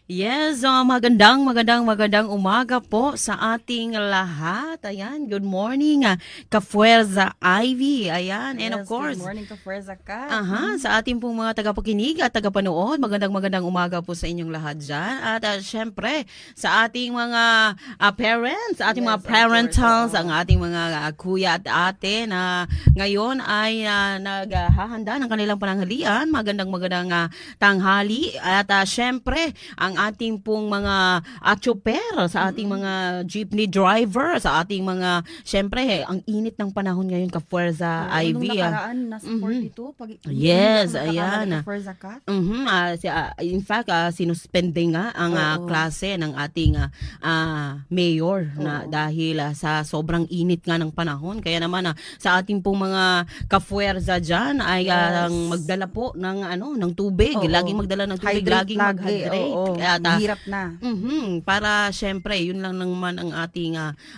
Yes, magandang umaga po sa ating lahat. Ayan, good morning, Kafuerza Ivy. Ayan, yes, and of course, good morning, Kafuerza Kat. Sa ating pong mga tagapakinig at tagapanood, magandang umaga po sa inyong lahat dyan. At syempre, sa ating mga parents, ating mga parentals, ang ating mga kuya at ate na ngayon ay naghahanda ng kanilang pananghalian. Magandang tanghali. At syempre, ang ating pong mga chopper, sa ating mga jeepney driver, sa ating mga, syempre, ang init ng panahon ngayon, Kafuerza Ivy. Nung nakaraan, nasa 42. Yes, ayan. Kafuerza Kat. In fact, sinuspende nga ang klase ng ating mayor na dahil sa sobrang init nga ng panahon. Kaya naman sa ating pong mga Kafuerza dyan ay magdala po ng tubig. Laging magdala ng tubig, laging mag-hydrate. Hirap na. Para syempre, yun lang naman ang ating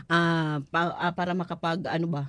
para makapag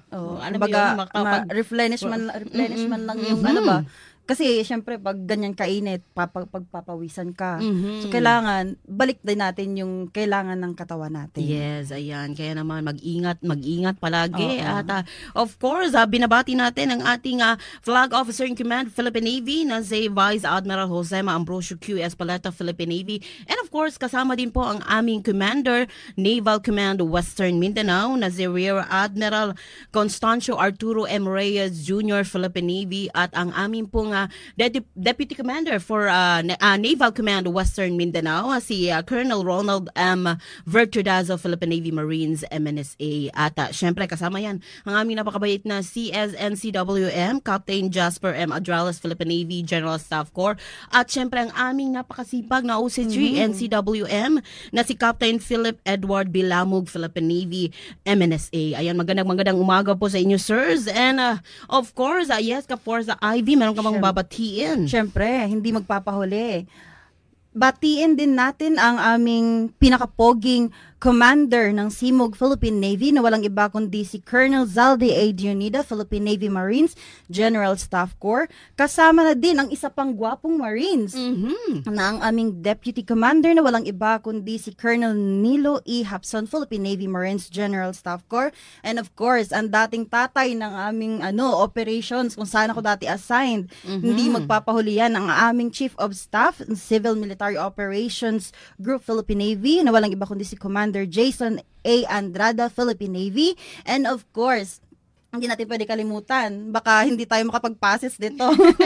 replenishment lang yung Kasi, syempre, pag ganyan kainit, pagpapawisan ka. So, kailangan, balik din natin yung kailangan ng katawan natin. Yes, ayan. Kaya naman, mag-ingat palagi. At, of course, binabati natin ang ating Flag Officer in Command, Philippine Navy, na si Vice Admiral Josema Ambrosio Q. Espaleta, Philippine Navy. And, of course, kasama din po ang aming Commander, Naval Command Western Mindanao, na si Rear Admiral Constancio Arturo M. Reyes Jr., Philippine Navy, at ang aming pong Deputy Commander for Naval Command Western Mindanao, si Colonel Ronald M. Vertudazo, Philippine Navy Marines, MNSA. At syempre kasama yan ang aming napakabait na CSNCWM, Captain Jasper M. Adrales, Philippine Navy General Staff Corps. At syempre ang aming napakasipag na OC3 NCWM na si Captain Philip Edward Bilamug, Philippine Navy, MNSA. Ayan, magandang umaga po sa inyo, sirs. And of course, yes, Kafuerza Ivy, meron ka bang babatiin? Siyempre, hindi magpapahuli. Batiin din natin ang aming pinakapoging commander ng Simog Philippine Navy na walang iba kundi si Colonel Zalde A. Dionida, Philippine Navy Marines, General Staff Corps. Kasama na din ang isa pang gwapong Marines na ang aming Deputy Commander na walang iba kundi si Colonel Nilo E. Hapson, Philippine Navy Marines, General Staff Corps. And of course, ang dating tatay ng aming operations kung saan ako dati assigned. Hindi magpapahuli yan ang aming Chief of Staff, Civil Military Operations Group Philippine Navy na walang iba kundi si Commander Jason A. Andrada, Philippine Navy. And of course, hindi natin pwede kalimutan. Baka hindi tayo makapag-passes dito.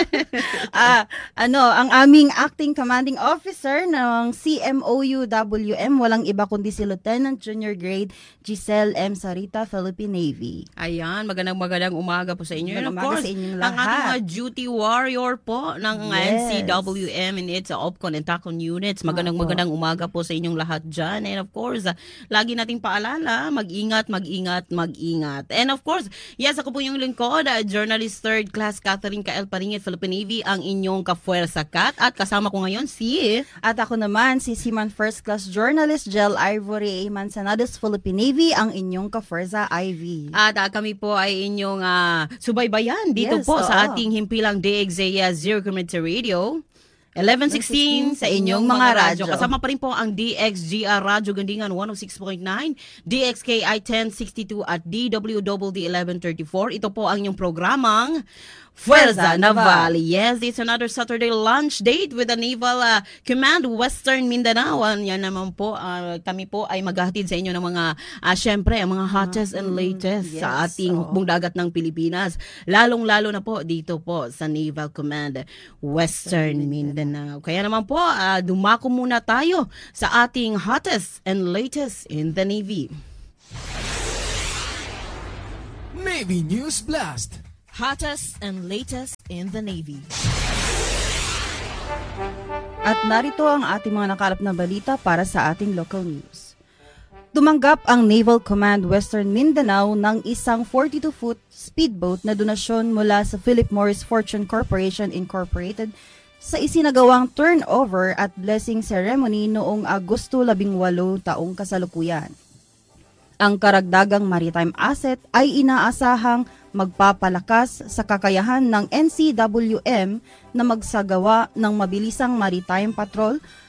Ang aming acting commanding officer ng CMOUWM, walang iba kundi si Lieutenant Junior Grade Giselle M. Sarita, Philippine Navy. Ayan, magandang umaga po sa inyo. And of course, sa inyong lahat. Ang ating mga duty warrior po ng NCWM and its OPCON and TACON units. Magandang umaga po sa inyong lahat dyan. And of course, lagi nating paalala, mag-ingat. And of course, yes, ako po yung lingkod, journalist third class Catherine Kael Paringit, Philippine Navy, ang inyong Kafuerza Kat. At kasama ko ngayon At ako naman, si Seaman first class journalist Jel Ivory A. Manzanados, Philippine Navy, ang inyong Kafuerza Ivy. At kami po ay inyong subaybayan dito sa ating himpilang DXA Zero Community Radio. 1116 sa inyong mga radyo. Kasama pa rin po ang DXGR Radyo Gandingan 106.9, DXKI 1062 at DWDD 1134. Ito po ang inyong programang Fuerza Naval. Yes, it's another Saturday lunch date with the Naval Command Western Mindanao. Yan naman po, kami po ay maghahatid sa inyo ng mga, syempre, ang mga hottest and latest sa ating hukbong dagat ng Pilipinas. Lalong-lalo na po dito po sa Naval Command Western Mindanao. Kaya naman po, dumako muna tayo sa ating hottest and latest in the Navy. Navy News Blast. Hottest and latest in the Navy. At narito ang ating mga nakalap na balita para sa ating local news. Tumanggap ang Naval Command Western Mindanao ng isang 42-foot speedboat na donasyon mula sa Philip Morris Fortune Corporation Incorporated sa isinagawang turnover at blessing ceremony noong Agosto 18 taong kasalukuyan. Ang karagdagang maritime asset ay inaasahang magpapalakas sa kakayahan ng NCWM na magsagawa ng mabilisang maritime patrol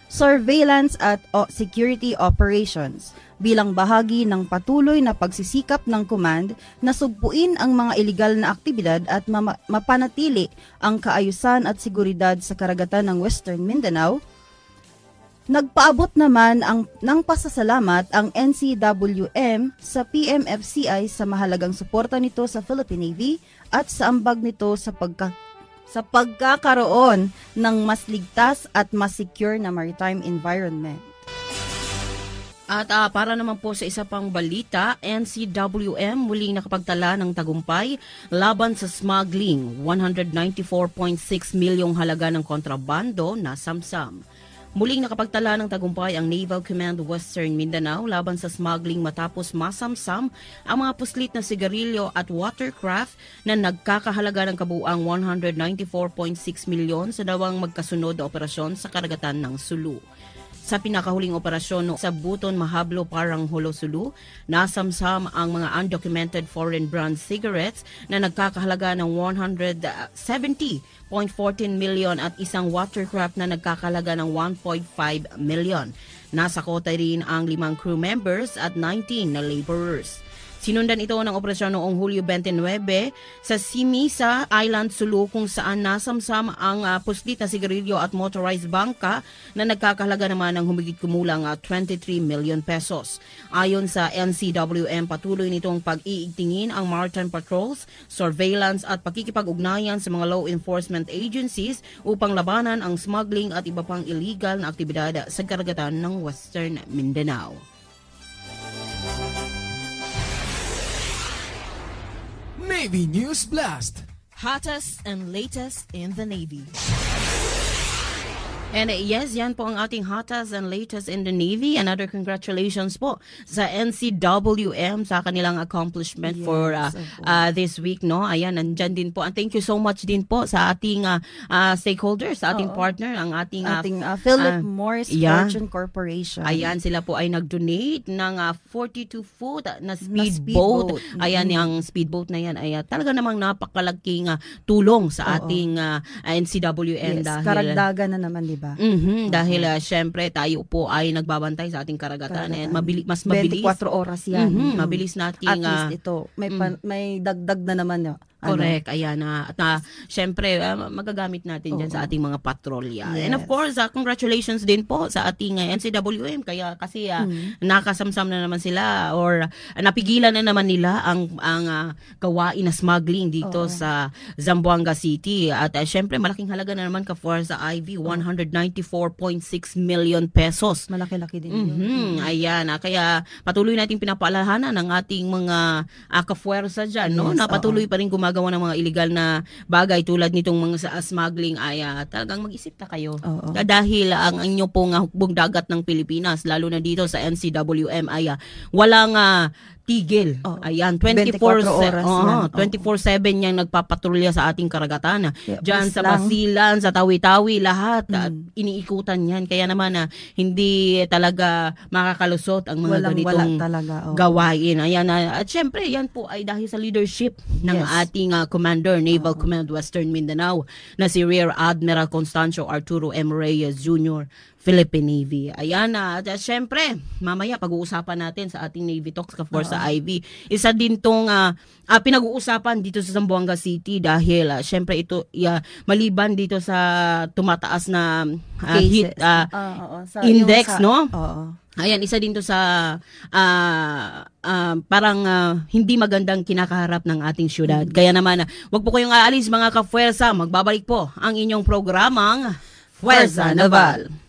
surveillance at security operations bilang bahagi ng patuloy na pagsisikap ng command na sugpuin ang mga iligal na aktibidad at mapanatili ang kaayusan at seguridad sa karagatan ng Western Mindanao. Nagpaabot naman ng pasasalamat ang NCWM sa PMFCI sa mahalagang suporta nito sa Philippine Navy at sa ambag nito sa pagkakaroon ng mas ligtas at mas secure na maritime environment. At para naman po sa isa pang balita, NCWM muling nakapagtala ng tagumpay laban sa smuggling, 194.6 milyong halaga ng kontrabando na samsam. Muling nakapagtala ng tagumpay ang Naval Command Western Mindanao laban sa smuggling matapos masamsam ang mga puslit na sigarilyo at watercraft na nagkakahalaga ng kabuuang 194.6 milyon sa dalawang magkasunod na operasyon sa karagatan ng Sulu. Sa pinakahuling operasyon sa Buton, Mahablo, Parang, Holo, Sulu, nasamsam ang mga undocumented foreign brand cigarettes na nagkakahalaga ng 170.14 million at isang watercraft na nagkakahalaga ng 1.5 million. Nasa kota rin ang 5 crew members at 19 na laborers. Sinundan ito ng operasyon noong Hulyo 29 sa Simisa Island, Sulu kung saan nasamsam ang puslit na sigarilyo at motorized bangka na nagkakahalaga naman ng humigit kumulang 23 million pesos. Ayon sa NCWM, patuloy nitong pag-iigtingin ang maritime patrols, surveillance at pakikipag-ugnayan sa mga law enforcement agencies upang labanan ang smuggling at iba pang illegal na aktibidad sa karagatan ng Western Mindanao. Navy News Blast. Hottest and latest in the Navy. And yes, yan po ang ating hottest and latest in the Navy. Another congratulations po sa NCWM sa kanilang accomplishment for this week, no? Ayan, nandyan din po. And thank you so much din po sa ating stakeholders, sa ating partner, ang ating Philip Morris Fortune Corporation. Ayan, sila po ay nag-donate ng 42-foot na speedboat. Ayan, yung speedboat na yan ay talaga namang napakalaking tulong sa ating NCWM. Yes, karagdagan na naman, diba? Dahil syempre tayo po ay nagbabantay sa ating karagatan and mas mabilis. 24 oras yan. Mabilis nating at least ito may dagdag na naman. Correct. Ayan na. At syempre magagamit natin diyan sa ating mga patrolya. Yes. And of course, congratulations din po sa ating NCWM kasi nakasamsam na naman sila or napigilan na naman nila ang gawain na smuggling dito sa Zamboanga City. At syempre malaking halaga na naman for sa IV, 194.6 million pesos. Malaki-laki din yun. Ayan. Kaya patuloy nating pinapaalalahanan ng ating mga kafuwersa dyan, no? Na patuloy pa rin gumagawa ng mga illegal na bagay tulad nitong mga smuggling ay talagang mag-isip na kayo. Dahil ang inyo pong hukbong dagat ng Pilipinas, lalo na dito sa NCWM ay walang tigil. Ayan, 24 oras 24/7 yang nagpapatrolya sa ating karagatan. Diyan sa Basilan, sa Tawi-Tawi, lahat iniikutan yan. Kaya naman hindi talaga makakalusot ang mga ganitong gawain. Ayan, at syempre yan po ay dahil sa leadership ng ating Commander, Naval Command Western Mindanao na si Rear Admiral Constancio Arturo M. Reyes Jr., Philippine Navy. Ayan at syempre, mamaya pag-uusapan natin sa ating Navy Talks for sa IV. Isa din tong pinag-uusapan dito sa Zamboanga City dahil syempre ito maliban dito sa tumataas na heat index, no? Ayan, isa din to sa parang hindi magandang kinakaharap ng ating syudad. Kaya naman, wag po kayong aalis mga kafuwersa. Magbabalik po ang inyong programang Fuerza Naval.